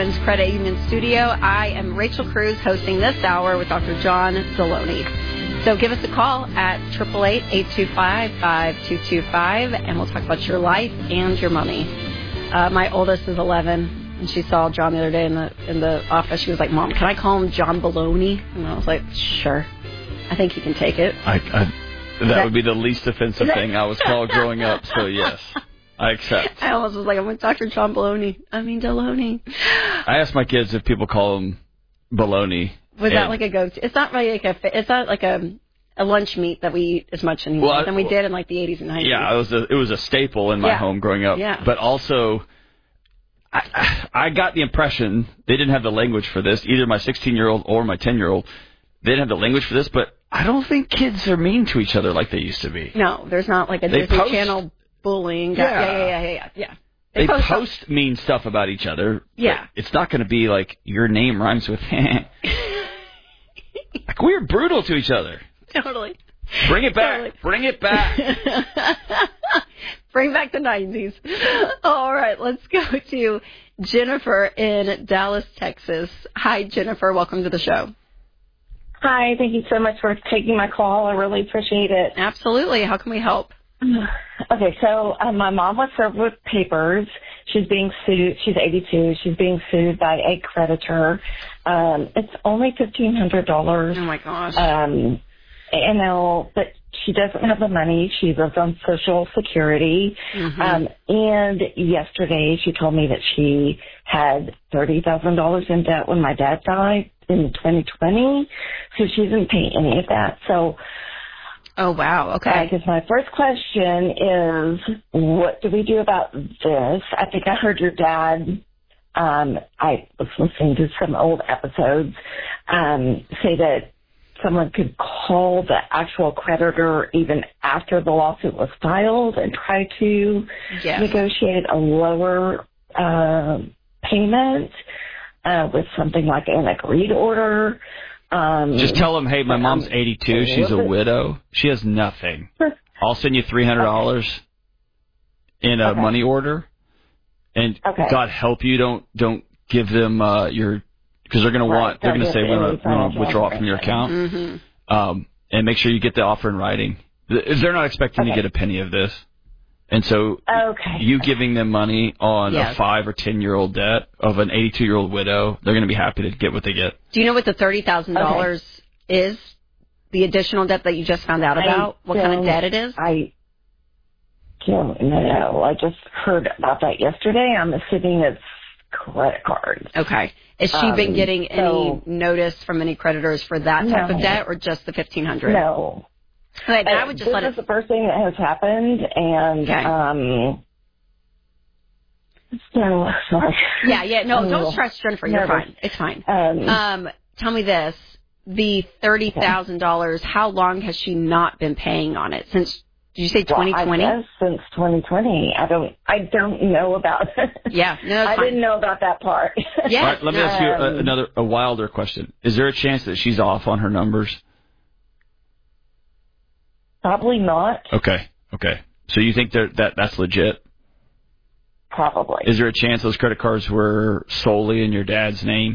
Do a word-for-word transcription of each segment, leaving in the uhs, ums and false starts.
Credit Union Studio. I am Rachel Cruz hosting this hour with Doctor John Deloney. So give us a call at eight eight eight, eight two five, five two two five, and we'll talk about your life and your money. Uh, my oldest is eleven, and she saw John the other day in the in the office. She was like, "Mom, can I call him John Baloney?" And I was like, "Sure. I think he can take it." I, I, that would be the least offensive thing I was called growing up, so yes. I accept. I almost was like, I'm with Doctor John Baloney. I mean, Deloney. I ask my kids if people call him Baloney. Was that like a go-to? It's not really like a. It's not like a a lunch meat that we eat as much anymore well, than we did in like the eighties and nineties. Yeah, it was a it was a staple in my yeah. home growing up. Yeah. But also, I I got the impression they didn't have the language for this. Either my sixteen-year-old or my ten-year-old, they didn't have the language for this. But I don't think kids are mean to each other like they used to be. No, there's not like a they Disney post, Channel. Bullying. Yeah. Yeah, yeah, yeah, yeah, yeah. They, they post, post mean stuff about each other. Yeah. It's not going to be like your name rhymes with like we're brutal to each other. Totally. Bring it back. Totally. Bring it back. Bring back the nineties. All right, let's go to Jennifer in Dallas, Texas. Hi, Jennifer. Welcome to the show. Hi. Thank you so much for taking my call. I really appreciate it. Absolutely. How can we help? Okay, so um, my mom was served with papers. She's being sued. She's eighty-two. She's being sued by a creditor. Um, it's only fifteen hundred dollars. Oh, my gosh. Um, you know, but she doesn't have the money. She lives on Social Security. Mm-hmm. Um, and yesterday she told me that she had thirty thousand dollars in debt when my dad died in twenty twenty. So she didn't pay any of that. So... Oh, wow. Okay. I guess my first question is, what do we do about this? I think I heard your dad, um, I was listening to some old episodes, um, say that someone could call the actual creditor even after the lawsuit was filed and try to yes. negotiate a lower uh, payment uh, with something like an agreed order. Um, Just tell them, hey, my mom's eighty-two. She's a widow. She has nothing. I'll send you three hundred dollars okay. in a okay. money order. And okay. God help you, don't don't give them uh, your, because they're going right. to want, they're going to say, we're going to withdraw it from your account. Mm-hmm. Um, and make sure you get the offer in writing. They're not expecting okay. to get a penny of this. And so okay. you giving them money on yes. a five or ten-year-old debt of an eighty-two-year-old widow, they're going to be happy to get what they get. Do you know what the thirty thousand dollars okay. is, the additional debt that you just found out about? I what kind of debt it is? I don't know. I just heard about that yesterday. I'm assuming it's credit cards. Okay. Has she um, been getting so, any notice from any creditors for that type no. of debt or just the fifteen hundred dollars? No. Okay, I would just this let is it... the first thing that has happened, and okay. um, so sorry. Yeah, yeah, no, don't stress, Jennifer. You're nervous. Fine. It's fine. Um, um, tell me this: the thirty thousand dollars. Okay. How long has she not been paying on it since? Did you say twenty twenty? Well, I guess since twenty twenty. I don't. I don't know about it. Yeah, no, I fine. didn't know about that part. Yeah. Right, let me ask you a, another a wilder question. Is there a chance that she's off on her numbers? Probably not. Okay, okay. So you think that, that that's legit? Probably. Is there a chance those credit cards were solely in your dad's name?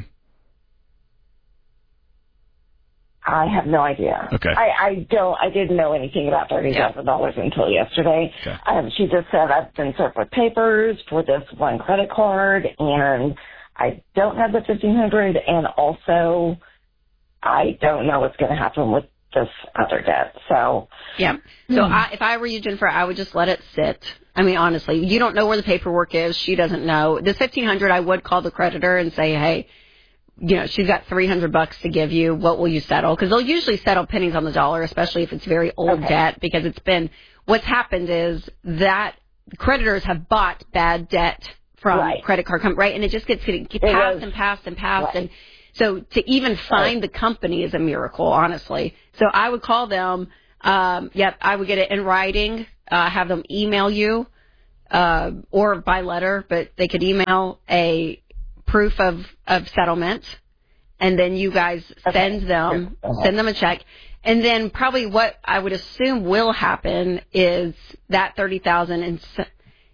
I have no idea. Okay. I, I don't. I didn't know anything about thirty thousand dollars yeah. until yesterday. Okay. Um, she just said I've been served with papers for this one credit card, and I don't have the fifteen hundred, and also I don't know what's going to happen with this other debt. So yeah. So hmm. I, if I were you, Jennifer, I would just let it sit. I mean, honestly, you don't know where the paperwork is. She doesn't know. This fifteen hundred, I would call the creditor and say, hey, you know, she's got three hundred bucks to give you. What will you settle? Because they'll usually settle pennies on the dollar, especially if it's very old okay. debt, because it's been, what's happened is that creditors have bought bad debt from right. credit card companies, right? And it just gets getting passed was, and passed and passed. Right. And so to even find right. the company is a miracle, honestly. So I would call them. Um, yep, I would get it in writing, uh, have them email you, uh, or by letter, but they could email a proof of, of settlement, and then you guys send okay. them, uh-huh. send them a check. And then probably what I would assume will happen is that thirty thousand dollars, and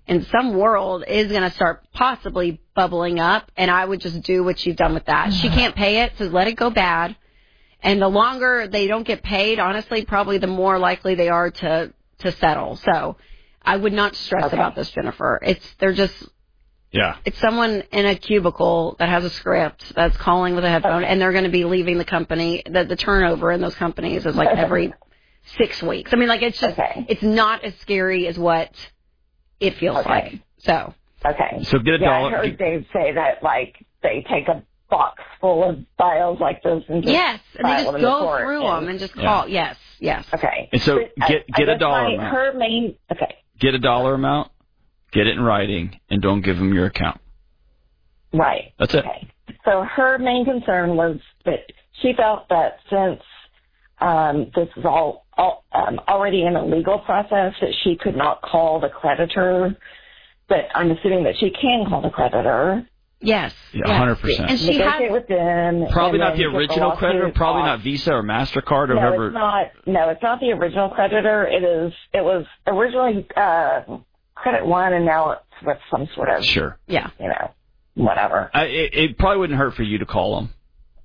in some world is going to start possibly bubbling up, and I would just do what you've done with that. She can't pay it, so let it go bad. And the longer they don't get paid, honestly, probably the more likely they are to, to settle. So I would not stress okay. about this, Jennifer. It's they're just yeah. It's someone in a cubicle that has a script that's calling with a headphone, okay. and they're going to be leaving the company. The, the turnover in those companies is like every six weeks. I mean, like it's just okay. it's not as scary as what it feels okay. like. So okay. So get a yeah, dollar. I heard Dave say that like they take a box full of files like this and just yes, and they just them go through and, them and just call. Yeah. Yes, yes. Okay. And so but get I, get I a dollar my, amount. Her main okay. Get a dollar amount. Get it in writing, and don't give them your account. Right. That's it. Okay. So her main concern was that she felt that since um, this is all, all um, already in a legal process, that she could not call the creditor. But I'm assuming that she can call the creditor. Yes. Yeah, one hundred percent. And she negotiate had, with them. Probably not the original creditor. Probably off. not Visa or MasterCard or no, whoever. It's not, no, it's not the original creditor. It is. It was originally uh, Credit One, and now it's with some sort of sure. Yeah. You know. Whatever. I, it, it probably wouldn't hurt for you to call them.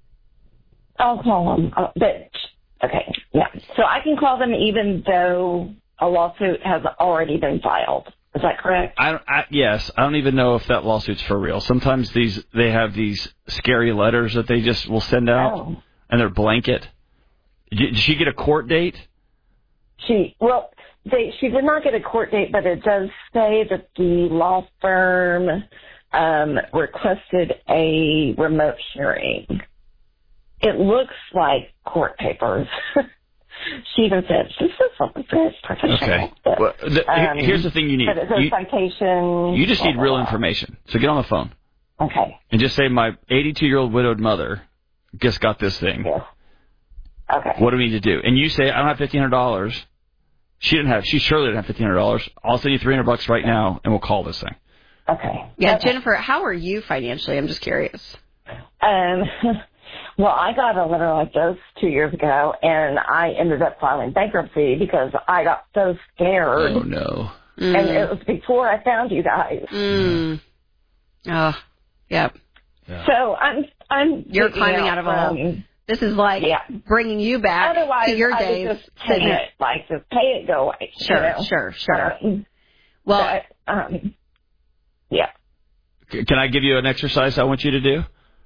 I'll call them. Uh, but, okay, yeah. So I can call them even though a lawsuit has already been filed. Is that correct? I, I yes. I don't even know if that lawsuit's for real. Sometimes these they have these scary letters that they just will send out, oh. and they're blanket. Did, did she get a court date? She, well, they, she did not get a court date, but it does say that the law firm Um, requested a remote hearing. It looks like court papers. She even said, this is something very professional. Okay. But, well, the, um, here's the thing you need. But it's a you, citation. You just blah, need blah, real blah. information. So get on the phone. Okay. And just say, my eighty-two-year-old widowed mother just got this thing. Yes. Okay. What do we need to do? And you say, I don't have fifteen hundred dollars. She didn't have, she surely didn't have fifteen hundred dollars. I'll send you three hundred bucks right now, and we'll call this thing. Okay. Yeah, okay. Jennifer, how are you financially? I'm just curious. Um, well, I got a letter like this two years ago, and I ended up filing bankruptcy because I got so scared. Oh, no. Mm. And it was before I found you guys. Mm. Oh, yep. Yeah. So I'm, I'm. You're climbing out, out of a hole. This is like yeah. bringing you back Otherwise, to your I days. Would just pay it, like just pay it, go away. Sure, you know? sure, sure. Um, well, but, um, yeah. Can I give you an exercise I want you to do?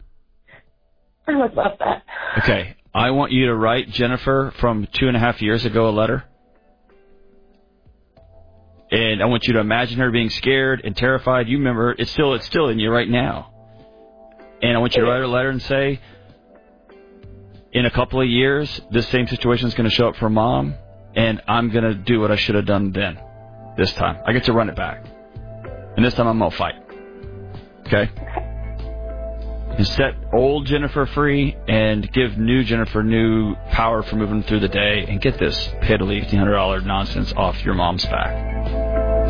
I would love that. Okay. I want you to write Jennifer from two and a half years ago a letter. And I want you to imagine her being scared and terrified. You remember, it's still it's still in you right now. And I want you to write her a letter and say, in a couple of years, this same situation is going to show up for Mom, and I'm going to do what I should have done then, this time. I get to run it back. And this time I'm going to fight. Okay? And set old Jennifer free and give new Jennifer new power for moving through the day and get this piddly fifteen hundred dollars nonsense off your mom's back.